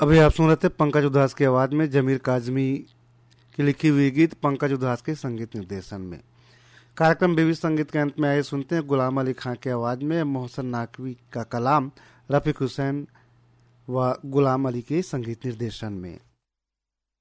अभी आप सुन रहे थे पंकज उधास की आवाज में जमीर काजमी की लिखी हुई गीत पंकज उधास के संगीत निर्देशन में। कार्यक्रम बेबी संगीत के अंत में आए सुनते हैं गुलाम अली खां की आवाज में मोहसन नाकवी का कलाम, रफीक हुसैन व गुलाम अली के संगीत निर्देशन में।